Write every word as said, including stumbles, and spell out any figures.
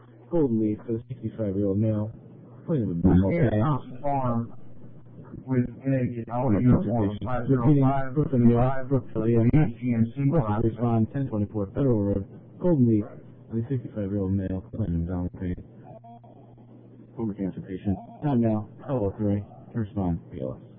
Golden Leaf for the sixty-five-year-old male. Claiming the male. Yeah, farm with Connecticut Auto Uniform five zero five Brooklyn, New York, Brookfield, G M C respond ten twenty-four Federal Road, Golden Leaf, for the sixty-five-year-old male. Claiming down paid. Over cancer patient. Time now, L O three. Respond, B L S.